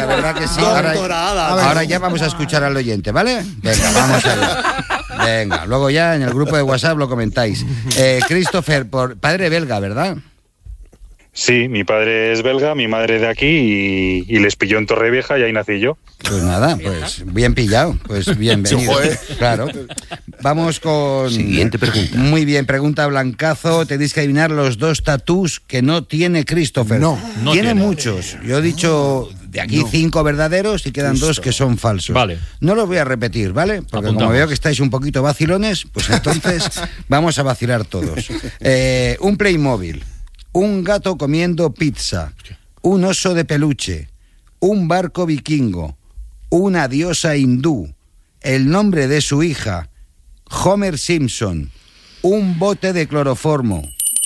Venga, ¿verdad que sí? Doctorada. Ahora ya vamos a escuchar al oyente, ¿vale? Venga, vamos allá. Venga, luego ya en el grupo de WhatsApp lo comentáis. Christopher, padre belga, ¿verdad? Sí, mi padre es belga, mi madre de aquí y les pilló en Torrevieja y ahí nací yo. Pues nada, pues bien pillado, pues bienvenido. Claro. Vamos con... Siguiente pregunta. Muy bien, pregunta Blancazo. Tenéis que adivinar los 2 tatús que no tiene Christopher. No tiene muchos. Yo he dicho de aquí 5 verdaderos y quedan 2 que son falsos. Vale. No los voy a repetir, ¿vale? Porque Apuntamos. como veo que estáis un poquito vacilones, pues entonces vamos a vacilar todos. Un Playmobil, un gato comiendo pizza, un oso de peluche, un barco vikingo, una diosa hindú, el nombre de su hija, Homer Simpson, un bote de cloroformo.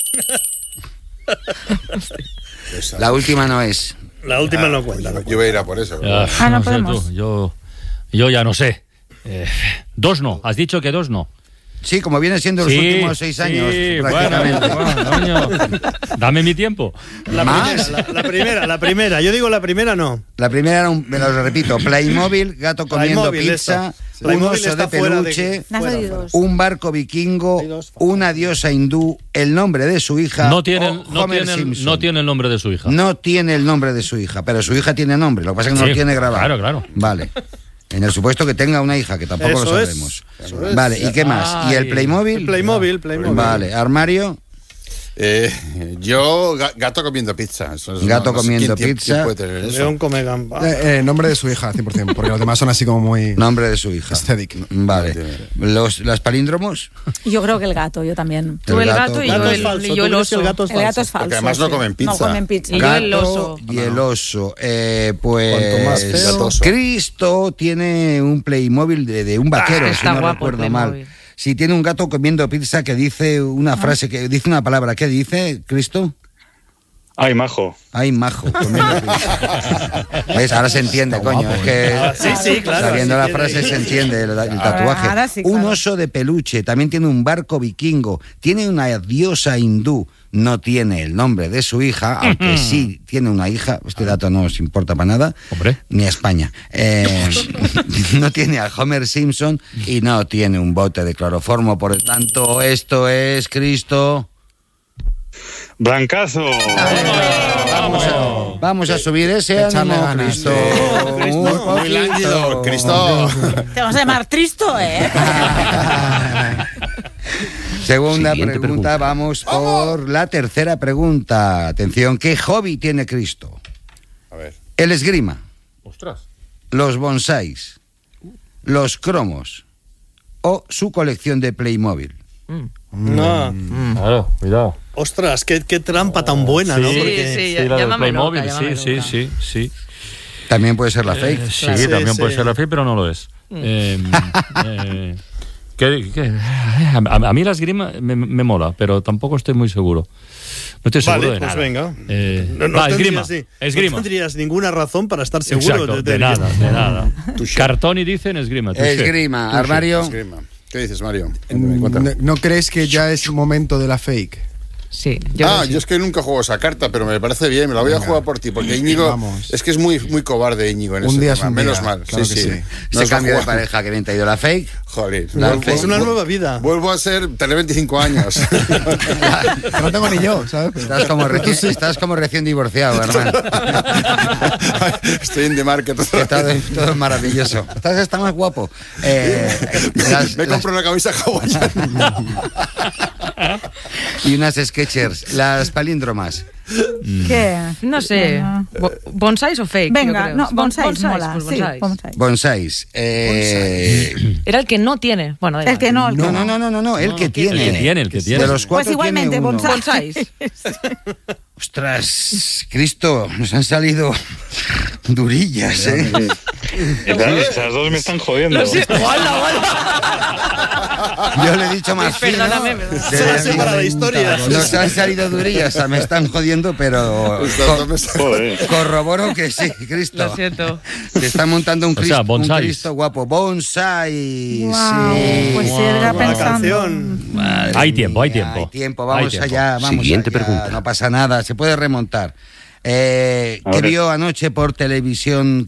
La última no es. La última no cuenta. Yo voy a ir a por eso. No no sé podemos. tú, yo ya no sé. 2 no. Has dicho que 2 no. Sí, como viene siendo los últimos 6 años, prácticamente. Bueno, coño. Dame mi tiempo. La primera. Yo digo la primera no. La primera era me lo repito, Playmobil, gato comiendo Playmobil, pizza, esto. un Playmobil oso está de fuera peluche, fuera. un barco vikingo, una diosa hindú, el nombre de su hija, No tiene, Homer Simpson. no tiene el nombre de su hija. No tiene el nombre de su hija, pero su hija tiene nombre, lo que pasa es que no Sí, lo tiene grabado. claro. Vale. En el supuesto que tenga una hija, que tampoco Eso lo es, sabemos. eso es. Vale, ¿y qué más? ¿Y el Playmobil? El Playmobil. Vale, armario. Yo, gato comiendo pizza. Gato comiendo pizza. ¿Quién puede tener eso? León come gamba. Nombre de su hija, 100%, porque los demás son así como muy... Nombre de su hija. Aesthetic. Vale. ¿Las palíndromos? Yo creo que el gato, yo también. Tú el gato y Gato es yo falso. el ¿Tú crees que oso. el gato es El gato falso? es falso. Porque además no sí. comen pizza. No comen pizza. Y yo el oso. Y el oso. Cuanto Pues más feo. Gatoso. Cristo tiene un Playmobil de un vaquero, si está no guapo el recuerdo mal. Playmobil. Si tiene un gato comiendo pizza que dice una frase, que dice una palabra. ¿Qué dice, Cristo? Ay, majo. Ay, majo, comiendo pizza. ¿Ves? Ahora se entiende, coño. Es que Sí, claro. sabiendo sí la tiene. frase se entiende el tatuaje. ahora sí, Un claro. oso de peluche, también tiene un barco vikingo, tiene una diosa hindú, no tiene el nombre de su hija, aunque sí tiene una hija, este dato no os importa para nada, Hombre. ni a España. No tiene a Homer Simpson y no tiene un bote de cloroformo, por lo tanto, esto es Cristo. Blancazo. Vamos a subir ese Echarle ánimo, ganas, Cristo. Cristo, Un Muy poquito. lánguido, Cristo. Te vamos a llamar Tristo, ¿eh? Segunda Siguiente pregunta, pregunta. vamos por la tercera pregunta. Atención, ¿qué hobby tiene Cristo? A ver. El esgrima, Ostras. los bonsáis, los cromos o su colección de Playmobil. No. Claro, cuidado. Ostras, qué trampa tan buena, ¿no? Sí, Porque sí, Sí, la del llámame Playmobil, loca, llámame sí, loca. sí. También puede ser la fake. Sí, Claro. también Sí, puede sí. ser la fe, pero no lo es. A mí la esgrima me mola, pero tampoco estoy muy seguro. No estoy seguro Vale, de pues nada. venga. Va, esgrima. No tendrías ninguna razón para estar seguro. Exacto, de nada. Cartoni dicen esgrima. touché. Esgrima, armario. Esgrima. ¿Qué dices, Mario? ¿No crees que ya es momento de la fake? Sí, yo creo que sí. Yo es que nunca juego esa carta, pero me parece bien, me la voy a jugar por ti, porque Íñigo Vamos. es que es muy cobarde Íñigo en Un ese día tema, es un menos día, mal. claro que sí. No Ese os va a cambio de jugar. pareja que bien te ha ido la fake. Joder, La vuelvo- fake. Es una nueva vida. Vuelvo a ser, tener 25 años. Que no tengo ni yo, ¿sabes? Estás como recién divorciado, hermano. Estoy en The Market. Que todo es maravilloso. Está más guapo. Me compro una camisa hawaiana. Y unas Skechers, las palíndromas. ¿Qué? No sé. ¿Bonsáis o fake? Venga, yo creo. no, bonsáis mola. Pues Sí, bonsáis. bonsáis. Bonsáis. Era el que no tiene. Bueno, El que no, el que No, el que tiene. El que tiene. De los cuatro Pues igualmente, tiene uno. bonsáis. Ostras, Cristo, nos han salido durillas, ¿eh? Esas dos me están jodiendo. Yo le he dicho más fino. Perdóname, Se para la historia. Nos han salido durillas, o sea, me están jodiendo, pero Joder. corroboro que sí, Cristo. Lo siento. Se está montando un O sea, Cristo, un bonsáis. Cristo guapo. Bonsai. Guau, Sí. pues sí, era La pensando. canción. Madre Hay tiempo, hay mía, tiempo. Hay tiempo, vamos Hay tiempo. allá, vamos Siguiente allá. pregunta. No pasa nada, se puede remontar. ¿Qué Ahora- vio anoche por televisión